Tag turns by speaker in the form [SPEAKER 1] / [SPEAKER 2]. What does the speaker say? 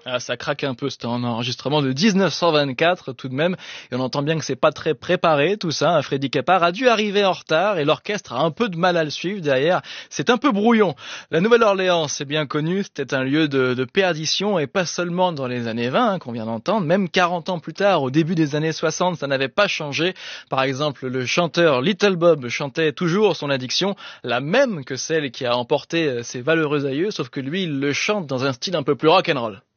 [SPEAKER 1] Ah, ça craque un peu, c'était un enregistrement de 1924 tout de même, et on entend bien que c'est pas très préparé tout ça. Freddy Capar a dû arriver en retard et l'orchestre a un peu de mal à le suivre derrière. C'est un peu brouillon. La Nouvelle-Orléans, c'est bien connu, c'était un lieu de perdition et pas seulement dans les années 20 qu'on vient d'entendre, même 40 ans plus tard, au début des années 60, ça n'avait pas changé. Par exemple, le chanteur Little Bob chantait toujours son addiction, la même que celle qui a emporté ses valeureux aïeux, sauf que lui, il le chante dans un style un peu plus rock'n'roll.